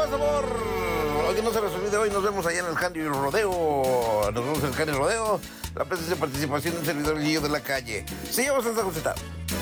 sabor. Oye, no se les olvide, hoy nos vemos allá en el Candy Rodeo. Nos vemos en el Candy Rodeo. La presencia y participación de un servidor Guillo de la Calle. Seguimos en Santa Joseta.